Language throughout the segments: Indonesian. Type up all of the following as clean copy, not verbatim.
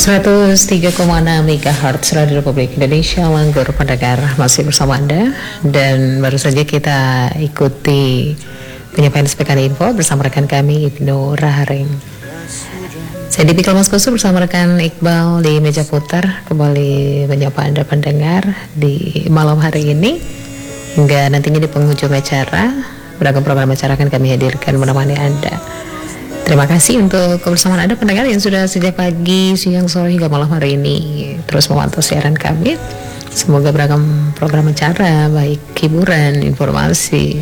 103,6 MHz Radio Republik Indonesia, Langgur pendengar, masih bersama Anda. Dan baru saja kita ikuti penyampaian speaker info bersama rekan kami Ibnu Raharing. Saya Dipikal Mas Kusur bersama rekan Iqbal di meja putar kembali menyapa Anda pendengar di malam hari ini hingga nantinya di penghujung acara. Beragam program acara akan kami hadirkan menemani Anda. Terima kasih untuk kebersamaan Anda pendengar yang sudah sejak pagi, siang, sore hingga malam hari ini terus memantau siaran kami. Semoga beragam program acara, baik hiburan, informasi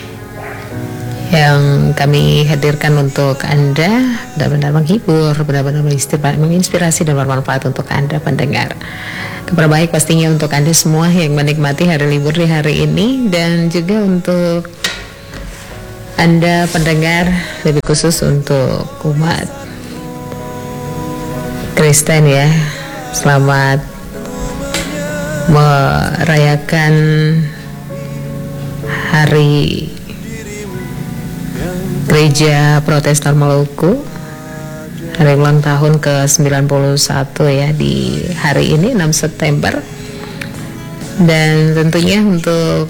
yang kami hadirkan untuk Anda benar-benar menghibur, benar-benar menginspirasi dan bermanfaat untuk Anda pendengar. Kabar baik pastinya untuk Anda semua yang menikmati hari libur di hari ini, dan juga untuk Anda pendengar, lebih khusus untuk umat Kristen ya. Selamat merayakan Hari Gereja Protestan Maluku, hari ulang tahun ke-91 ya, di hari ini 6 September. Dan tentunya untuk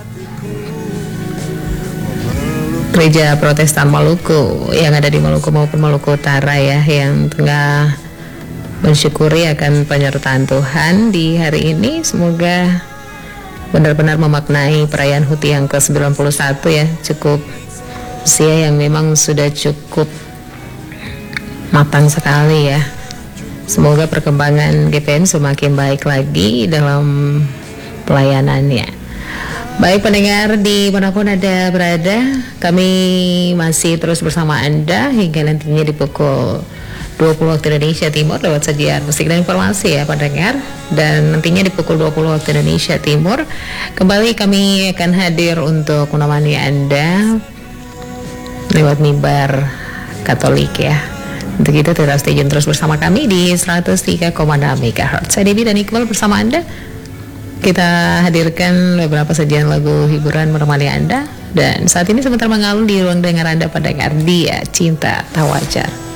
Gereja Protestan Maluku yang ada di Maluku maupun Maluku Utara ya, yang tengah mensyukuri akan penyertaan Tuhan di hari ini. Semoga benar-benar memaknai perayaan HUT yang ke-91 ya, cukup usia yang memang sudah cukup matang sekali ya. Semoga perkembangan GPM semakin baik lagi dalam pelayanannya. Baik pendengar dimanapun Anda berada, kami masih terus bersama Anda hingga nantinya di pukul 20 waktu Indonesia Timur lewat sajian musik dan informasi ya pendengar. Dan nantinya di pukul 20 waktu Indonesia Timur kembali kami akan hadir untuk menemani Anda lewat mimbar Katolik ya. Untuk itu tetap stay tune terus bersama kami di 103,6 MHz. Saya Debbie dan Iqbal bersama Anda. Kita hadirkan beberapa sajian lagu hiburan menemani Anda. Dan saat ini sebentar mengalun di ruang dengar Anda pendengar Dia Cinta Tak Wajar.